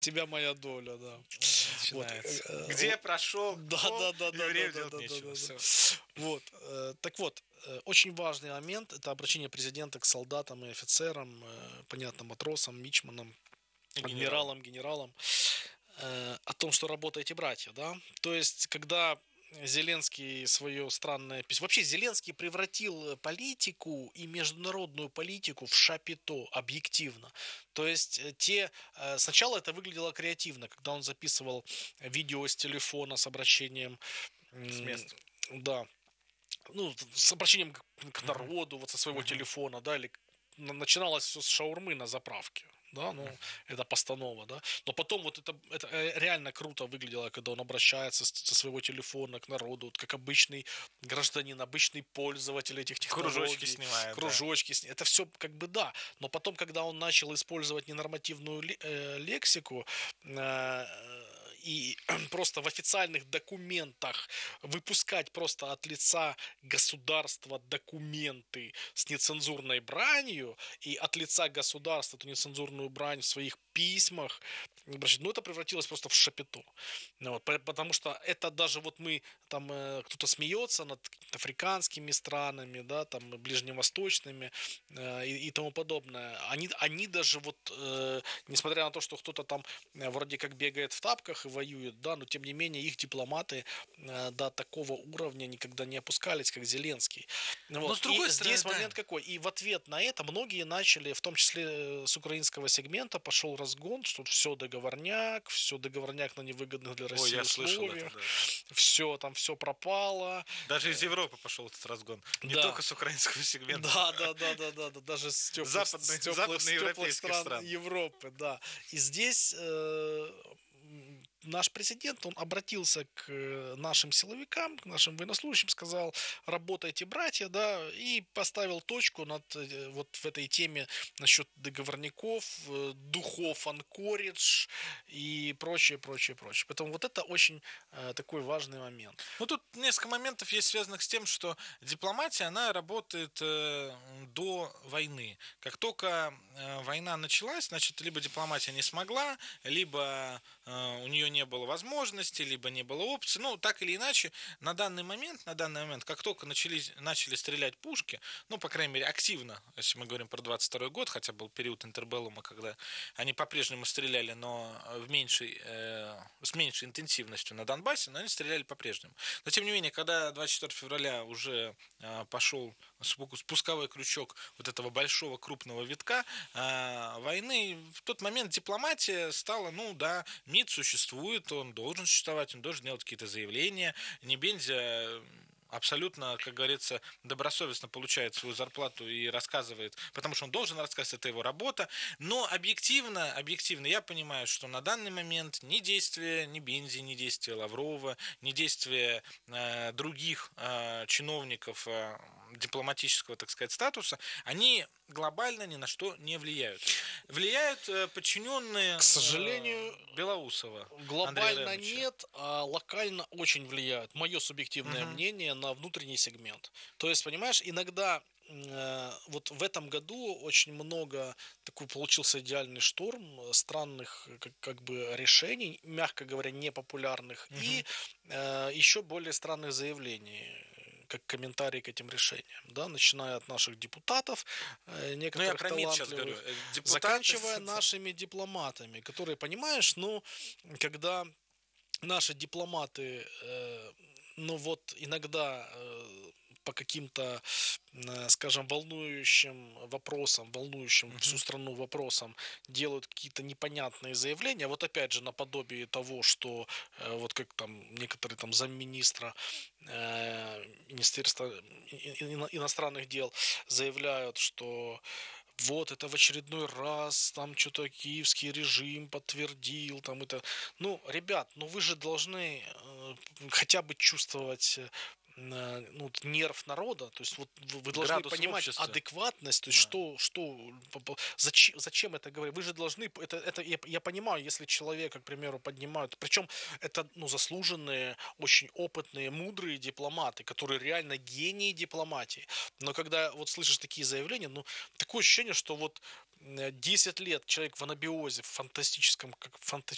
тебя моя доля, да. Вот. Начинается. Где прошел Да, пол, да, да, да, да, еврею да, делать да, да, нечего. да, да. Все. Вот. Так вот, очень важный момент — это обращение президента к солдатам и офицерам, понятно, матросам, мичманам, И генералом. адмиралам, генералам, о том, что работаете, братья, да. То есть, когда Зеленский свое странное письмо... Вообще, Зеленский превратил политику и международную политику в шапито, объективно. То есть, сначала это выглядело креативно, когда он записывал видео с телефона с обращением... С места. Да, ну, с обращением к Мгм. народу, вот со своего Мгм. телефона, да, или начиналось все с шаурмы на заправке, да, ну, Мгм. это постанова, да, но потом вот это реально круто выглядело, когда он обращается со своего телефона к народу, вот как обычный гражданин, обычный пользователь этих Кружочки технологий, снимает, да. кружочки, это все как бы да, но потом, когда он начал использовать ненормативную лексику, и просто в официальных документах выпускать просто от лица государства документы с нецензурной бранью и от лица государства эту нецензурную брань в своих письмах, ну, это превратилось просто в шапито. Ну, вот, потому что это даже вот мы, там, кто-то смеется над африканскими странами, да, там, ближневосточными и тому подобное. Они даже вот, несмотря на то, что кто-то там вроде как бегает в тапках и воюет, да, но тем не менее их дипломаты до такого уровня никогда не опускались, как Зеленский. Но Вот. с И другой стороны, здесь да. момент какой. И в ответ на это многие начали, в том числе с украинского сегмента, пошел разгон, что все договорняк на невыгодных для Ой, России я слышал это, условиях, да. все пропало. Даже из Европы пошел этот разгон. Не Да, только с украинского сегмента. да, да, да, да, да, да, даже с теплых Западноевропейских стран стран. Европы, да. И здесь наш президент, он обратился к нашим силовикам, к нашим военнослужащим, сказал: работайте, братья, да, и поставил точку над вот в этой теме насчет договорников, духов Анкоридж и прочее, прочее, прочее. Поэтому вот это очень такой важный момент. Ну, тут несколько моментов есть, связанных с тем, что дипломатия, она работает до войны. Как только война началась, значит, либо дипломатия не смогла, либо у нее не было возможности, либо не было опций. Ну, так или иначе, на данный момент, как только начали стрелять пушки, ну, по крайней мере, активно, если мы говорим про 22 год, хотя был период интербеллума, когда они по-прежнему стреляли, но с меньшей интенсивностью на Донбассе, но они стреляли по-прежнему. Но тем не менее, когда 24 февраля уже пошел спусковой крючок вот этого большого крупного витка войны, в тот момент дипломатия стала, ну да, МИД существует, он должен существовать, он должен делать какие-то заявления. Небензя абсолютно, как говорится, добросовестно получает свою зарплату и рассказывает, потому что он должен рассказывать, это его работа. Но объективно я понимаю, что на данный момент ни действия ни Бензи, ни действия Лаврова, ни действия других чиновников дипломатического, так сказать, статуса, они глобально ни на что не влияют. Влияют подчиненные К сожалению, Белоусова Андрея глобально Леонидовича. нет, а локально очень влияют. Мое субъективное Мгм. мнение на внутренний сегмент. То есть, понимаешь, иногда вот в этом году очень много такой получился идеальный шторм странных как бы решений, мягко говоря, непопулярных, Мгм. и еще более странных заявлений как комментарий к этим решениям, да, начиная от наших депутатов, Ну, я некоторых про МИД сейчас говорю. талантливых, Депутаты. заканчивая нашими дипломатами, которые, понимаешь, ну, когда наши дипломаты, ну вот иногда по каким-то, скажем, волнующим вопросам, волнующим всю Мгм. страну вопросам делают какие-то непонятные заявления. Вот опять же наподобие того, что вот как там некоторые там замминистра Министерства иностранных дел заявляют, что вот это в очередной раз там что-то киевский режим подтвердил, там это. Ну, ребят, ну вы же должны хотя бы чувствовать ну, вот нерв народа, то есть вот вы должны Градус в понимать обществе. адекватность, то есть Да. зачем это говорить, вы же должны, это я понимаю, если человека, к примеру, поднимают, причем это, ну, заслуженные, очень опытные, мудрые дипломаты, которые реально гении дипломатии, но когда вот слышишь такие заявления, ну, такое ощущение, что вот 10 лет человек в анабиозе, в